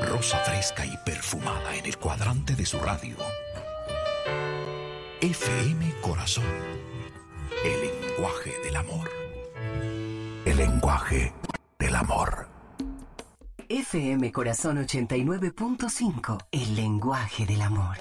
Rosa fresca y perfumada en el cuadrante de su radio. FM Corazón. El lenguaje del amor. El lenguaje del amor. FM Corazón 89.5. El lenguaje del amor.